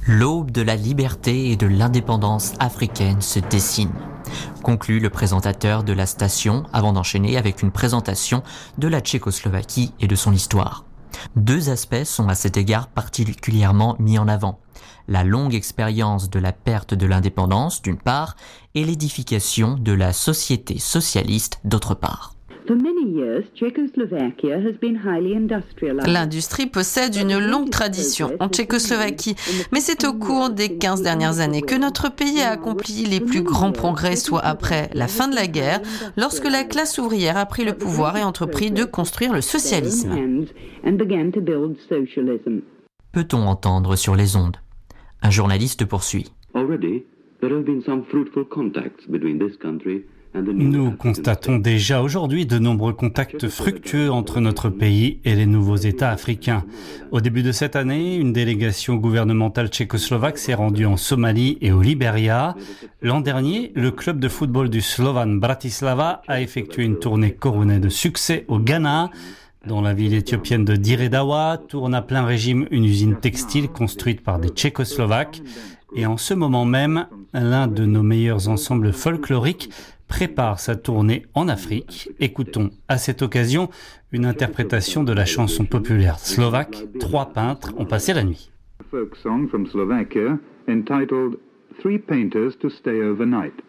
L'aube de la liberté et de l'indépendance africaine se dessine, conclut le présentateur de la station avant d'enchaîner avec une présentation de la Tchécoslovaquie et de son histoire. Deux aspects sont à cet égard particulièrement mis en avant. La longue expérience de la perte de l'indépendance d'une part et l'édification de la société socialiste d'autre part. L'industrie possède une longue tradition en Tchécoslovaquie, mais c'est au cours des 15 dernières années que notre pays a accompli les plus grands progrès, soit après la fin de la guerre, lorsque la classe ouvrière a pris le pouvoir et entrepris de construire le socialisme. Peut-on entendre sur les ondes ? Un journaliste poursuit. Nous constatons déjà aujourd'hui de nombreux contacts fructueux entre notre pays et les nouveaux États africains. Au début de cette année, une délégation gouvernementale tchécoslovaque s'est rendue en Somalie et au Libéria. L'an dernier, le club de football du Slovan Bratislava a effectué une tournée couronnée de succès au Ghana. Dans la ville éthiopienne de Diredawa, tourne à plein régime une usine textile construite par des Tchécoslovaques. Et en ce moment même, l'un de nos meilleurs ensembles folkloriques prépare sa tournée en Afrique. Écoutons à cette occasion une interprétation de la chanson populaire slovaque « Trois peintres ont passé la nuit ». Folk song from Slovakia entitled Three Painters to Stay Overnight.